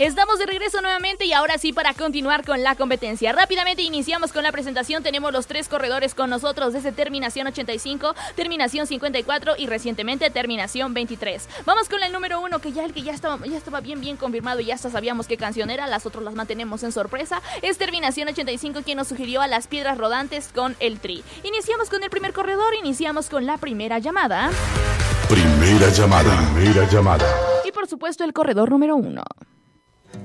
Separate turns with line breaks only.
Estamos de regreso nuevamente y ahora sí para continuar con la competencia. Rápidamente iniciamos con la presentación. Tenemos los 3 corredores con nosotros desde terminación 85, terminación 54 y recientemente terminación 23. Vamos con el número 1 que ya estaba bien confirmado y ya hasta sabíamos qué canción era. Las otras las mantenemos en sorpresa. Es terminación 85 quien nos sugirió a Las Piedras Rodantes con El Tri. Iniciamos con el primer corredor, iniciamos con la primera llamada.
Primera llamada.
Y por supuesto el corredor número 1.